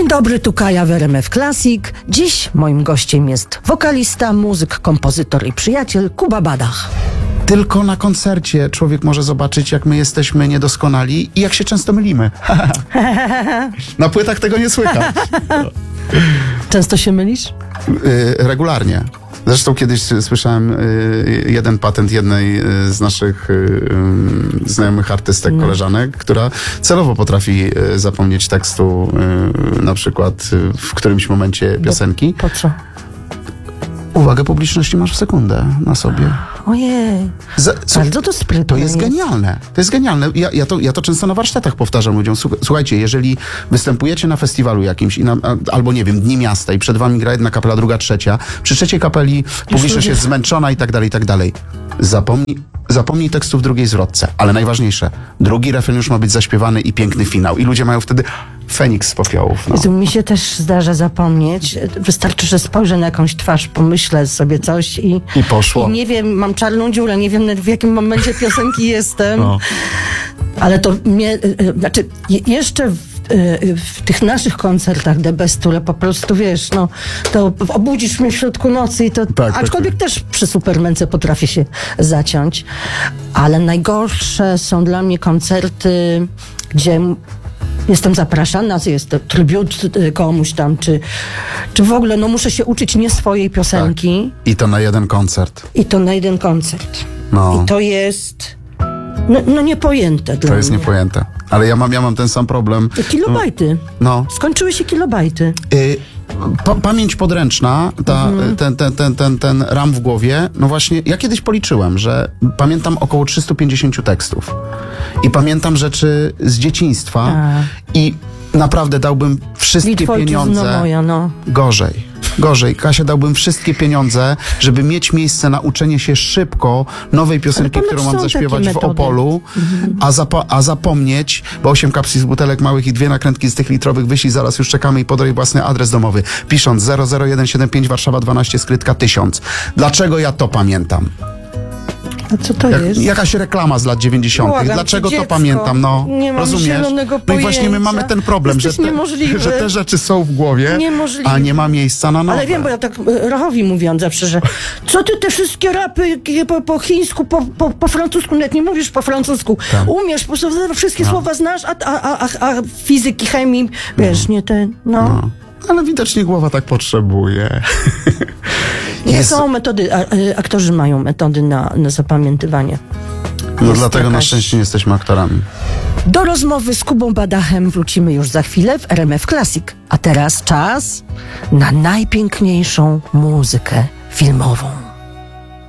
dobry, tu Kaja w RMF Classic. Dziś moim gościem jest wokalista, muzyk, kompozytor i przyjaciel Kuba Badach. Tylko na koncercie człowiek może zobaczyć, jak my jesteśmy niedoskonali i jak się często mylimy. Na płytach tego nie słychać. Często się mylisz? Regularnie. Zresztą kiedyś słyszałem jeden patent jednej z naszych znajomych artystek, koleżanek, która celowo potrafi zapomnieć tekstu na przykład w którymś momencie piosenki. Po co? Uwagę publiczności masz w sekundę na sobie. Ojej, bardzo to sprytne. To jest genialne. To jest genialne. Ja to często na warsztatach powtarzam ludziom. Słuchajcie, jeżeli występujecie na festiwalu jakimś, albo nie wiem, Dni Miasta i przed wami gra jedna kapela, druga, trzecia, przy trzeciej kapeli publiczność jest zmęczona i tak dalej. Zapomnij tekstu w drugiej zwrotce. Ale najważniejsze, drugi refren już ma być zaśpiewany i piękny finał. I ludzie mają wtedy Feniks z popiołów. No. Jezu, mi się też zdarza zapomnieć. Wystarczy, że spojrzę na jakąś twarz, pomyślę sobie coś i poszło. I nie wiem, mam czarną dziurę, nie wiem w jakim momencie piosenki jestem. No. Ale to mnie, jeszcze w tych naszych koncertach The Best, które po prostu, wiesz, no, to obudzisz mnie w środku nocy i to, aczkolwiek też przy Supermence potrafię się zaciąć, ale najgorsze są dla mnie koncerty, gdzie jestem zapraszana, jest tribut komuś tam, czy w ogóle, no muszę się uczyć nie swojej piosenki. Tak. I to na jeden koncert. No. I to jest niepojęte dla mnie. To jest niepojęte. Ale ja mam ten sam problem. Kilobajty. No. Skończyły się kilobajty. Pamięć podręczna, ten RAM w głowie, no właśnie, ja kiedyś policzyłem, że pamiętam około 350 tekstów. I pamiętam rzeczy z dzieciństwa i naprawdę dałbym wszystkie pieniądze. Gorzej. Kasia, dałbym wszystkie pieniądze, żeby mieć miejsce na uczenie się szybko nowej piosenki, którą mam zaśpiewać w Opolu, a zapomnieć, bo 8 kapsli z butelek małych i 2 nakrętki z tych litrowych wyślij, zaraz już czekamy i podaj własny adres domowy. Pisząc 00175 Warszawa 12 skrytka 1000. Dlaczego ja to pamiętam? A co to jest? Jakaś reklama z lat 90. Dlaczego to pamiętam? No, nie mam rozumiesz? No i właśnie my mamy ten problem, że te rzeczy są w głowie, a nie ma miejsca na nowe. Ale wiem, bo ja tak Rochowi mówiłam zawsze, że co ty te wszystkie rapy po chińsku, po francusku, nawet nie mówisz po francusku, umiesz, po prostu wszystkie słowa znasz, a fizyki, chemii, wiesz, nie ten, no. Ale widocznie głowa tak potrzebuje. Są metody, aktorzy mają metody na zapamiętywanie. No dlatego na szczęście nie jesteśmy aktorami. Do rozmowy z Kubą Badachem wrócimy już za chwilę w RMF Classic. A teraz czas na najpiękniejszą muzykę filmową.